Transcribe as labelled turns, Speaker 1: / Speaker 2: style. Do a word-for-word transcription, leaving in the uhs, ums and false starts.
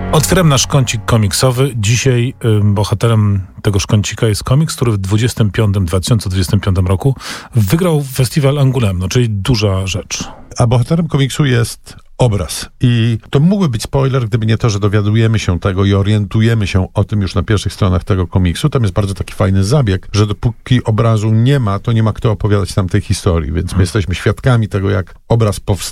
Speaker 1: Otwieram nasz kącik komiksowy. Dzisiaj y, bohaterem tego kącika jest komiks, który w dwudziestym piątym, dwa tysiące dwudziestym piątym roku wygrał festiwal Angoulême, no, czyli duża rzecz.
Speaker 2: A bohaterem komiksu jest obraz. I to mógłby być spoiler, gdyby nie to, że dowiadujemy się tego i orientujemy się o tym już na pierwszych stronach tego komiksu. Tam jest bardzo taki fajny zabieg, że dopóki obrazu nie ma, to nie ma kto opowiadać nam tej historii. Więc my jesteśmy świadkami tego, jak obraz powstaje.